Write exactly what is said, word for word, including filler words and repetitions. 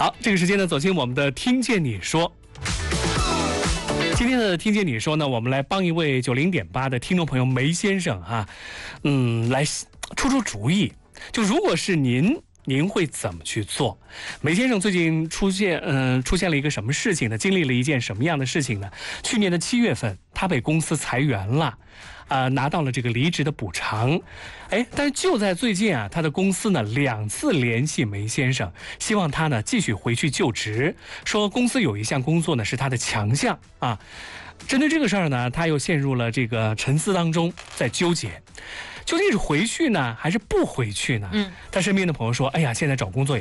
好，这个时间呢，走进我们的听见你说。今天的听见你说呢，我们来帮一位九零点八的听众朋友梅先生啊，嗯，来出出主意。就如果是您，您会怎么去做？梅先生最近出现，嗯、呃，出现了一个什么事情呢？经历了一件什么样的事情呢？去年的七月份，他被公司裁员了。啊、呃，拿到了这个离职的补偿，哎，但是就在最近啊，他的公司呢两次联系梅先生，希望他呢继续回去就职，说公司有一项工作呢是他的强项啊。针对这个事儿呢，他又陷入了这个沉思当中，在纠结，究竟是回去呢，还是不回去呢？嗯，他身边的朋友说，哎呀，现在找工作也